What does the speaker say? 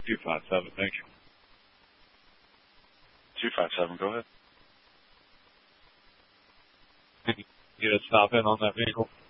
257, thank you. 257, go ahead. Get a stop in on that vehicle.